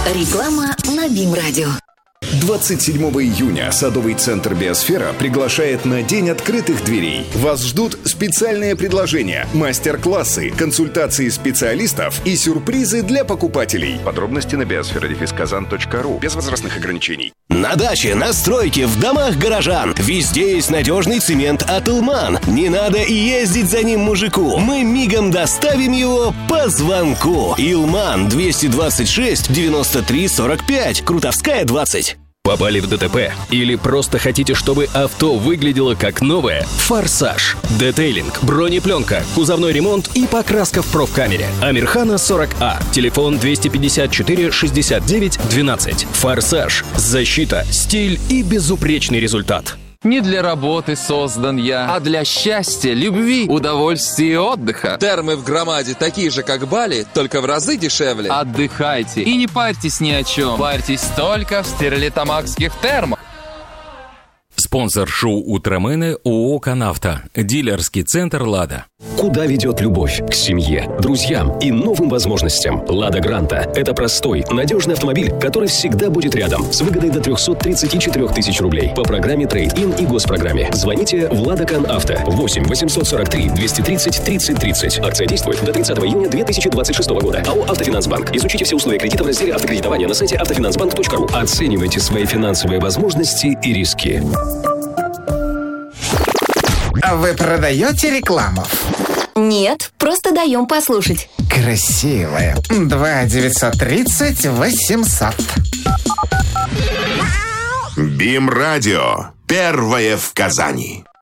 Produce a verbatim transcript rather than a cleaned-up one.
Реклама на БИМ-радио. двадцать седьмого июня Садовый центр «Биосфера» приглашает на День открытых дверей. Вас ждут специальные предложения, мастер-классы, консультации специалистов и сюрпризы для покупателей. Подробности на биосфера дефис казан точка ру. Без возрастных ограничений. На даче, на стройке, в домах горожан. Везде есть надежный цемент от «Илман». Не надо и ездить за ним мужику. Мы мигом доставим его по звонку. «Илман» двести двадцать шесть девяносто три сорок пять. Крутовская, двадцать. Попали в ДТП? Или просто хотите, чтобы авто выглядело как новое? «Форсаж». Детейлинг, бронепленка, кузовной ремонт и покраска в профкамере. Амирхана сорок А. Телефон двести пятьдесят четыре шестьдесят девять двенадцать. «Форсаж». Защита, стиль и безупречный результат. Не для работы создан я, а для счастья, любви, удовольствия и отдыха. Термы в Громаде такие же, как Бали, только в разы дешевле. Отдыхайте и не парьтесь ни о чем. Парьтесь только в стерлитамакских термах. Спонсор шоу «Утромены» ООО «Канавто». Дилерский центр «Лада». Куда ведет любовь? К семье, друзьям и новым возможностям. «Лада Гранта» — это простой, надежный автомобиль, который всегда будет рядом, с выгодой до триста тридцать четыре тысячи рублей по программе «Трейд-ин» и госпрограмме. Звоните в «Лада Канавто» восемь восемьсот сорок три двести тридцать тридцать тридцать. Акция действует до тридцатого июня две тысячи двадцать шестого года. АО «Автофинансбанк». Изучите все условия кредита в разделе «Автокредитование» на сайте автофинансбанк точка ру. Оценивайте свои финансовые возможности и риски. А вы продаете рекламу? Нет, просто даем послушать. Красивая. два девятьсот тридцать восемьсот. БИМ-радио. Первое в Казани.